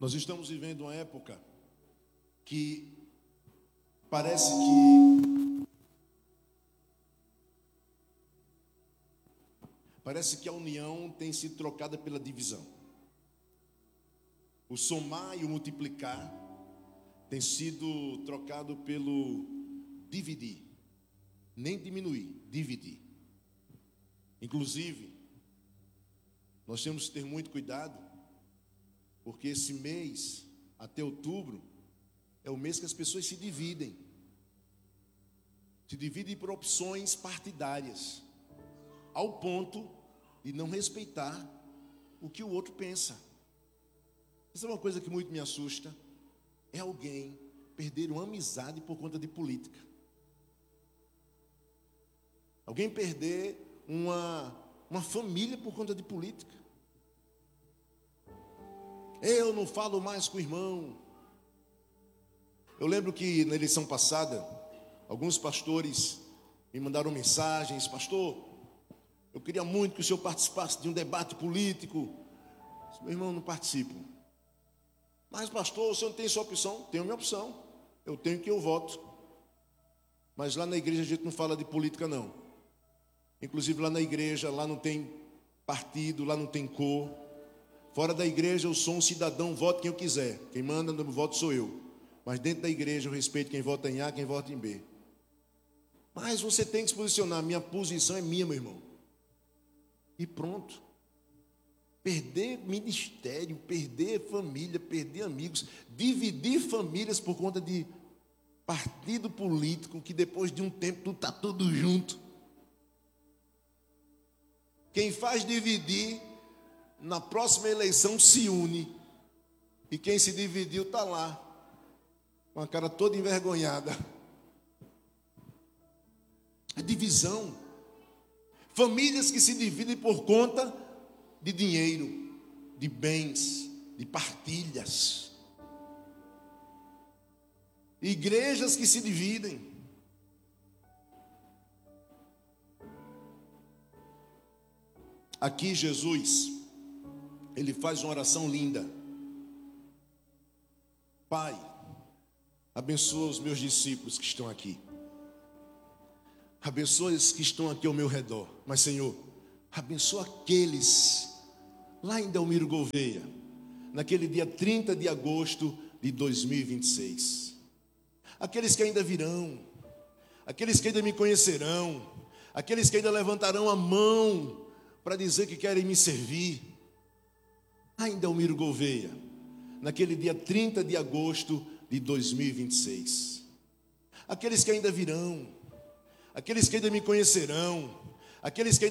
Nós estamos vivendo uma época que parece que a união tem sido trocada pela divisão. O somar e o multiplicar tem sido trocado pelo dividir. Nem diminuir, dividir. Inclusive, nós temos que ter muito cuidado, porque esse mês, até outubro, é o mês que as pessoas se dividem. Se dividem por opções partidárias, ao ponto de não respeitar o que o outro pensa. Isso é uma coisa que muito me assusta. É alguém perder uma amizade por conta de política. Alguém perder uma família por conta de política. Eu não falo mais com o irmão. Eu lembro que na eleição passada, alguns pastores me mandaram mensagens: pastor, eu queria muito que o senhor participasse de um debate político. Eu disse: meu irmão, não participo. Mas pastor, o senhor não tem sua opção? Tenho minha opção, eu tenho que eu voto. Mas lá na igreja a gente não fala de política não. Inclusive lá na igreja, lá não tem partido, lá não tem cor. Fora da igreja eu sou um cidadão, voto quem eu quiser. Quem manda no voto sou eu. Mas dentro da igreja eu respeito quem vota em A, quem vota em B. Mas você tem que se posicionar. Minha posição é minha, meu irmão. E pronto. Perder ministério, perder família, perder amigos, dividir famílias por conta de partido político, que depois de um tempo tudo está tudo junto. Quem faz dividir, na próxima eleição se une. E quem se dividiu está lá, com a cara toda envergonhada. É divisão. Famílias que se dividem por conta de dinheiro, de bens, de partilhas. Igrejas que se dividem. Aqui Jesus, ele faz uma oração linda. Pai, abençoa os meus discípulos que estão aqui. Abençoa os que estão aqui ao meu redor. Mas, Senhor, abençoa aqueles lá em Delmiro Gouveia, naquele dia 30 de agosto de 2026. Aqueles que ainda virão, aqueles que ainda me conhecerão, aqueles que ainda levantarão a mão para dizer que querem me servir. Lá em Delmiro Gouveia, naquele dia 30 de agosto de 2026. Aqueles que ainda virão, aqueles que ainda me conhecerão, aqueles que